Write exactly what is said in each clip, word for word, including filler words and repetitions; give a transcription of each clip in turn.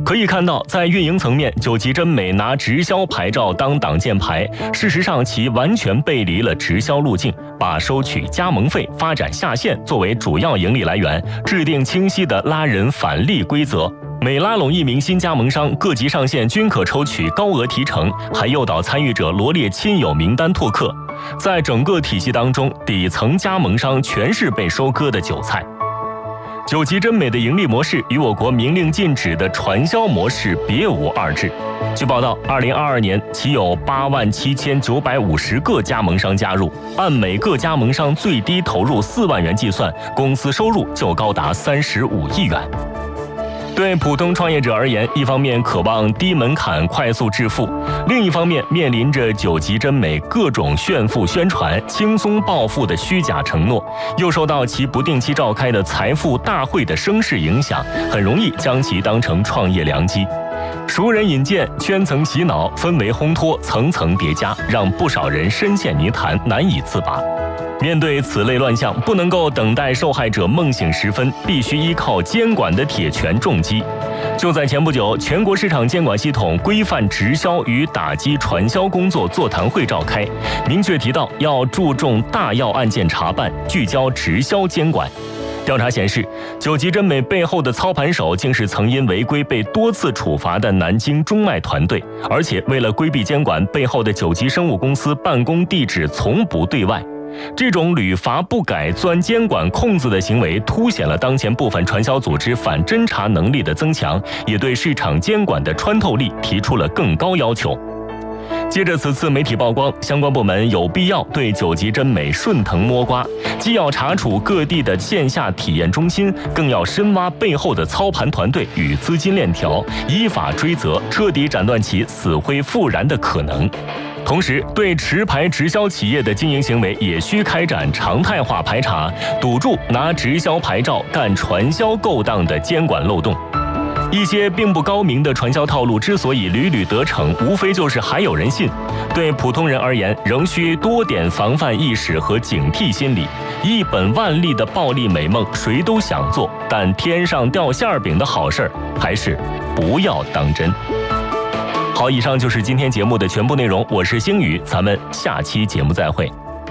可以看到，在运营层面，九级真美拿直销牌照当挡箭牌，事实上其完全背离了直销路径，把收取加盟费、发展下线作为主要盈利来源，制定清晰的拉人返利规则。每拉拢一名新加盟商，各级上线均可抽取高额提成，还诱导参与者罗列亲友名单拓客。在整个体系当中，底层加盟商全是被收割的韭菜。九级真美的盈利模式与我国明令禁止的传销模式别无二致。据报道，二零二二年其有八万七千九百五十个加盟商加入，按每个加盟商最低投入四万元计算，公司收入就高达三十五亿元。对普通创业者而言，一方面渴望低门槛快速致富，另一方面面临着九级真美各种炫富宣传、轻松暴富的虚假承诺，又受到其不定期召开的财富大会的声势影响，很容易将其当成创业良机。熟人引荐，圈层洗脑，氛围烘托，层层叠加，让不少人深陷泥潭，难以自拔。面对此类乱象，不能够等待受害者梦醒时分，必须依靠监管的铁拳重击。就在前不久，全国市场监管系统规范直销与打击传销工作座谈会召开，明确提到要注重大要案件查办，聚焦直销监管。调查显示，九级真美背后的操盘手竟是曾因违规被多次处罚的南京中脉团队，而且为了规避监管，背后的九级生物公司办公地址从不对外。这种屡罚不改、钻监管空子的行为，凸显了当前部分传销组织反侦查能力的增强，也对市场监管的穿透力提出了更高要求。接着此次媒体曝光，相关部门有必要对九级真美顺藤摸瓜，既要查处各地的线下体验中心，更要深挖背后的操盘团队与资金链条，依法追责，彻底斩断其死灰复燃的可能。同时，对持牌直销企业的经营行为也需开展常态化排查，堵住拿直销牌照干传销勾当的监管漏洞。一些并不高明的传销套路之所以屡屡得逞，无非就是还有人信。对普通人而言，仍需多点防范意识和警惕心理。一本万利的暴利美梦，谁都想做，但天上掉馅饼的好事儿，还是不要当真。好，以上就是今天节目的全部内容，我是星宇，咱们下期节目再会。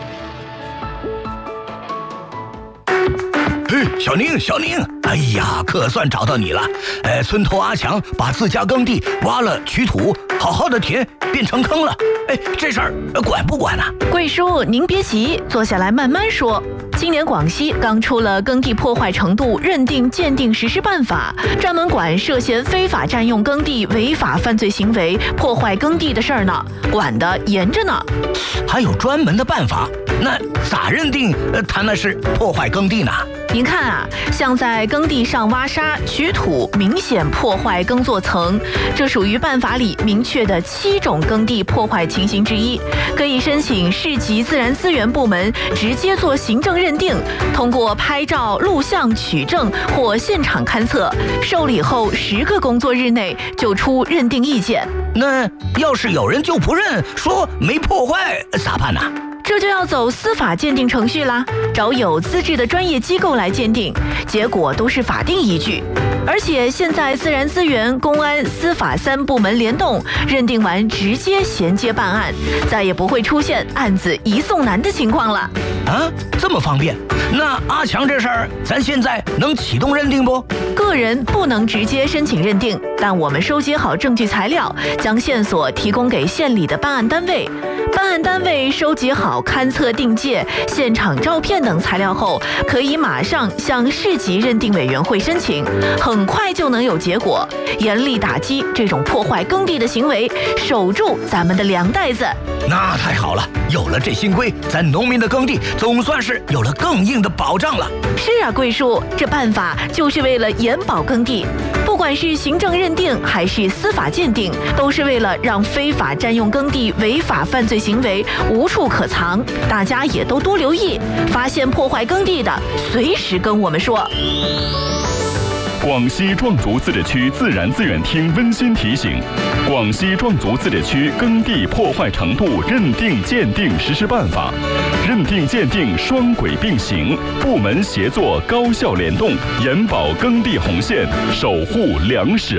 嘿，小宁，小宁，哎呀，可算找到你了。呃，村头阿强把自家耕地挖了取土，好好的田变成坑了。哎，这事儿管不管啊？ 贵叔，您别急，坐下来慢慢说。今年广西刚出了耕地破坏程度认定鉴定实施办法，专门管涉嫌非法占用耕地、违法犯罪行为、破坏耕地的事儿呢，管得严着呢。 还有专门的办法？那咋认定呃他那是破坏耕地呢？ 您看啊，像在耕地上挖沙取土，明显破坏耕作层，这属于办法里明确的七种耕地破坏情形之一，可以申请市级自然资源部门直接做行政认定，通过拍照、录像取证或现场勘测，受理后十个工作日内就出认定意见。 那要是有人就不认，说没破坏，咋办呢？ 这就要走司法鉴定程序啦，找有资质的专业机构来鉴定，结果都是法定依据。而且现在自然资源、公安、司法三部门联动，认定完直接衔接办案，再也不会出现案子移送难的情况了。 啊，这么方便？那阿强这事儿，咱现在能启动认定不？ 个人不能直接申请认定，但我们收集好证据材料，将线索提供给县里的办案单位。办案单位收集好勘测定界、现场照片等材料后，可以马上向市级认定委员会申请，很快就能有结果，严厉打击这种破坏耕地的行为，守住咱们的粮袋子。 那太好了，有了这新规，咱农民的耕地总算是有了更硬的保障了。 是啊，贵叔，这办法就是为了严保耕地，不管是行政认定还是司法鉴定，都是为了让非法占用耕地、违法犯罪行为无处可藏。大家也都多留意，发现破坏耕地的，随时跟我们说。 广西壮族自治区自然资源厅温馨提醒：广西壮族自治区耕地破坏程度认定鉴定实施办法，认定鉴定双轨并行，部门协作高效联动，严保耕地红线，守护粮食